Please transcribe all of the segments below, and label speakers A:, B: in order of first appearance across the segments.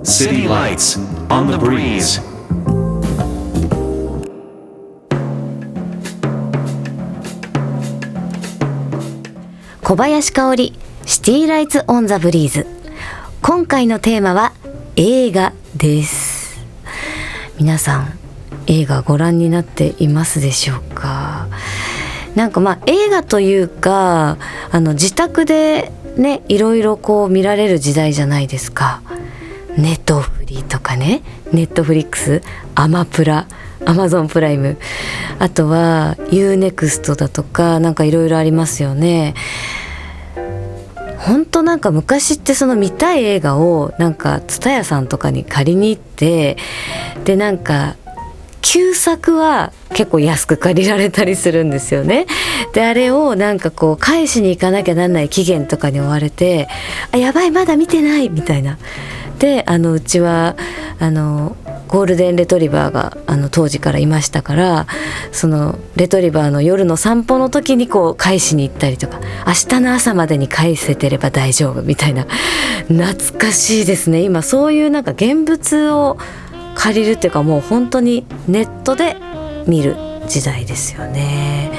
A: City Lights on the Breeze.
B: 小林香織シティライツオンザブリーズ。今回のテーマは映画です。皆さん映画ご覧になっていますでしょうか。なんか映画というか自宅でねいろいろこう見られる時代じゃないですか。ネットフリとかね、ネットフリックス、アマプラ、アマゾンプライム、あとは UNEXT だとかなんかいろいろありますよね。本当なんか昔ってその見たい映画をなんかTSUTAYAさんとかに借りに行って、でなんか旧作は結構安く借りられたりするんですよね。であれをなんかこう返しに行かなきゃなんない期限とかに追われて、あやばいまだ見てないみたいな。でうちはゴールデンレトリバーが当時からいましたから、そのレトリバーの夜の散歩の時にこう返しに行ったりとか、明日の朝までに返せてれば大丈夫みたいな。懐かしいですね。今そういうなんか現物を借りるっていうか、もう本当にネットで見る時代ですよね。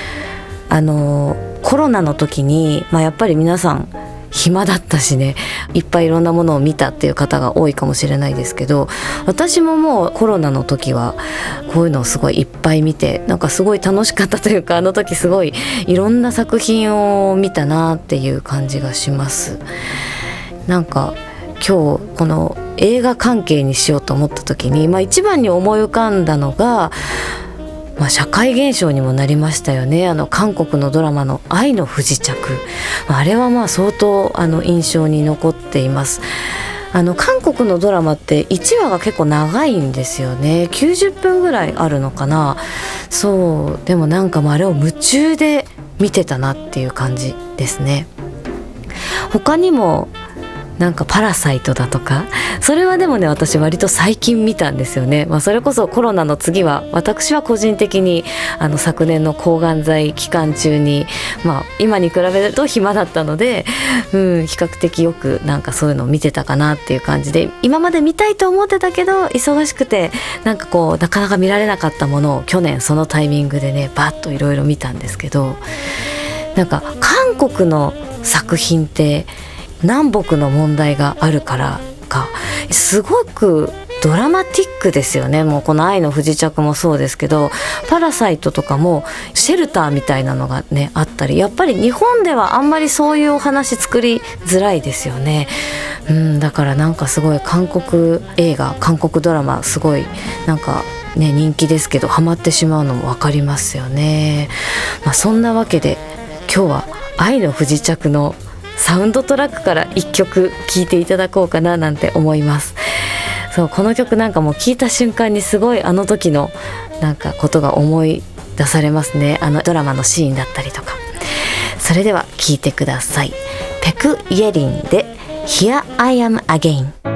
B: コロナの時に、やっぱり皆さん暇だったしね、いっぱいいろんなものを見たっていう方が多いかもしれないですけど、私ももうコロナの時はこういうのをすごいいっぱい見て、なんかすごい楽しかったというか、時すごいいろんな作品を見たなっていう感じがします。なんか今日この映画関係にしようと思った時に、一番に思い浮かんだのが、社会現象にもなりましたよね。韓国のドラマの愛の不時着、あれは相当印象に残っています。韓国のドラマって1話が結構長いんですよね。90分ぐらいあるのかな。そうでもなんかあれを夢中で見てたなっていう感じですね。他にもなんかパラサイトだとか、それはでもね私割と最近見たんですよね。それこそコロナの次は私は個人的に昨年の抗がん剤期間中に、今に比べると暇だったので、比較的よくなんかそういうのを見てたかなっていう感じで、今まで見たいと思ってたけど忙しくてなんかこうなかなか見られなかったものを去年そのタイミングでねバッといろいろ見たんですけど、なんか韓国の作品って南北の問題があるからかすごくドラマティックですよね。もうこの愛の不時着もそうですけど、パラサイトとかもシェルターみたいなのがねあったり、やっぱり日本ではあんまりそういうお話作りづらいですよね。だからなんかすごい韓国映画、韓国ドラマすごいなんかね人気ですけど、ハマってしまうのも分かりますよね。そんなわけで今日は愛の不時着のサウンドトラックから1曲聴いていただこうかななんて思います。そうこの曲なんかもう聴いた瞬間にすごい時のなんかことが思い出されますね。ドラマのシーンだったりとか。それでは聴いてください。ペク・イェリンで Here I Am Again。